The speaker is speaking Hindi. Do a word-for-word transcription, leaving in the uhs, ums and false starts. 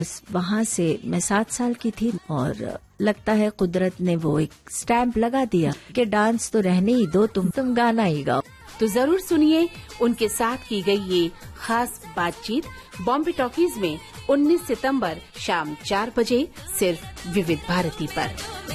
वहाँ से मैं सात साल की थी और लगता है कुदरत ने वो एक स्टैंप लगा दिया कि डांस तो रहने ही दो, तुम तुम गाना ही गाओ। तो जरूर सुनिए उनके साथ की गई ये खास बातचीत बॉम्बे टॉकीज में उन्नीस सितंबर शाम चार बजे सिर्फ विविध भारती पर।